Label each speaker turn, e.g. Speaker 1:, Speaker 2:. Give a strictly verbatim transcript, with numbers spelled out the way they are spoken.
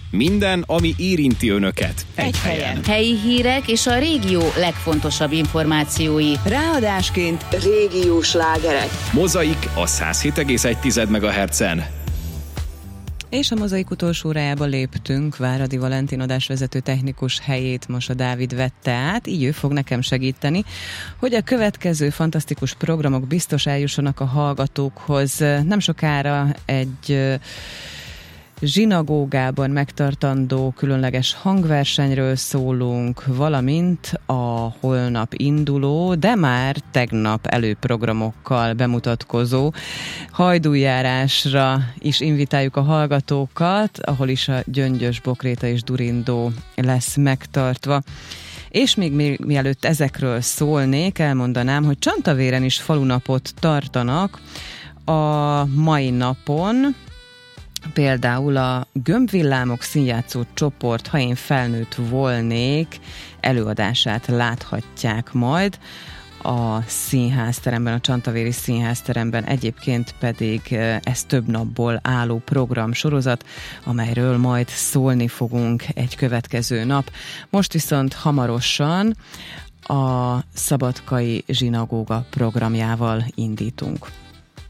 Speaker 1: Minden, ami érinti önöket. Egy,
Speaker 2: Egy helyen.
Speaker 1: helyen.
Speaker 3: Helyi hírek és a régió legfontosabb információi.
Speaker 2: Ráadásként régiós slágerek.
Speaker 1: Mozaik a száz hét egész egy megahertzen.
Speaker 4: És a Mozaik utolsó órájába léptünk. Váradi Valentin adásvezető technikus helyét most a Dávid vette át, így ő fog nekem segíteni, hogy a következő fantasztikus programok biztos eljussanak a hallgatókhoz. Nem sokára egy zsinagógában megtartandó különleges hangversenyről szólunk, valamint a holnap induló, de már tegnap előprogramokkal bemutatkozó hajdújárásra is invitáljuk a hallgatókat, ahol is a Gyöngyös, Bokréta és Durindó lesz megtartva. És még mi, mielőtt ezekről szólnék, elmondanám, hogy Csantavéren is falunapot tartanak a mai napon. Például a Gömbvillámok színjátszó csoport, Ha én felnőtt volnék előadását láthatják majd a színházteremben, a Csantavéri színházteremben. Egyébként pedig ez több napból álló programsorozat, amelyről majd szólni fogunk egy következő nap. Most viszont hamarosan a Szabadkai Zsinagóga programjával indítunk.